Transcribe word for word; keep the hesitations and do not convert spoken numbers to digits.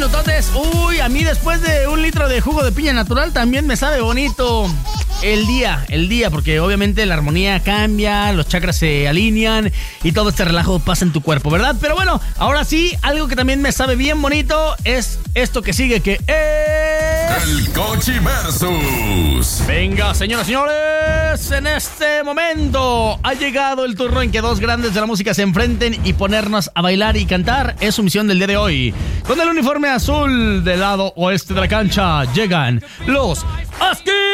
minutotes. Uy, a mí después de un litro de jugo de piña natural también me sabe bonito el día, el día, porque obviamente la armonía cambia, los chakras se alinean y todo este relajo pasa en tu cuerpo, ¿verdad? Pero bueno, ahora sí, algo que también me sabe bien bonito es esto que sigue, que es... El Cochi Versus. Venga, señoras y señores, en este momento ha llegado el turno en que dos grandes de la música se enfrenten y ponernos a bailar y cantar. Es su misión del día de hoy. Con el uniforme azul del lado oeste de la cancha llegan los Husky.